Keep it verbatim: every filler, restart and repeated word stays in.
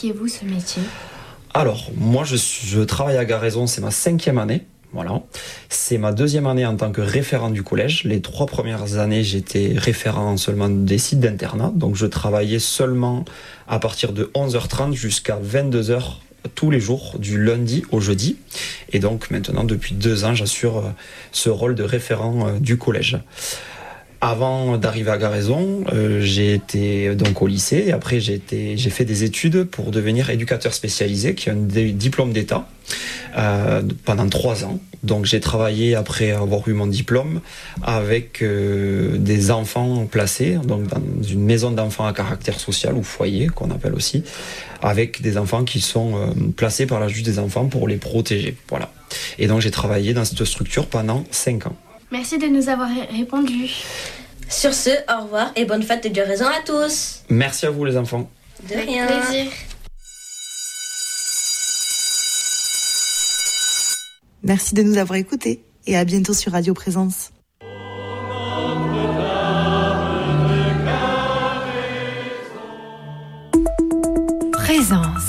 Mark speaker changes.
Speaker 1: pratiquez-vous ce métier ?
Speaker 2: Alors, moi, je, suis, je travaille à Garaison, c'est ma cinquième année. Voilà. C'est ma deuxième année en tant que référent du collège. Les trois premières années, j'étais référent seulement des sites d'internat. Donc, je travaillais seulement à partir de onze heures trente jusqu'à vingt-deux heures tous les jours, du lundi au jeudi. Et donc, maintenant, depuis deux ans, j'assure ce rôle de référent du collège. Avant d'arriver à Garaison, euh, j'ai été donc au lycée et après j'ai, été, j'ai fait des études pour devenir éducateur spécialisé, qui est un d- diplôme d'État, euh, pendant trois ans. Donc j'ai travaillé après avoir eu mon diplôme avec euh, des enfants placés donc dans une maison d'enfants à caractère social ou foyer qu'on appelle aussi, avec des enfants qui sont euh, placés par la juge des enfants pour les protéger. Voilà. Et donc j'ai travaillé dans cette structure pendant cinq ans.
Speaker 1: Merci de nous avoir répondu.
Speaker 3: Sur ce, au revoir et bonne fête de Garaison à tous.
Speaker 2: Merci à vous les enfants.
Speaker 3: De rien.
Speaker 1: Avec plaisir.
Speaker 4: Merci de nous avoir écoutés et à bientôt sur Radio Présence.
Speaker 5: Présence.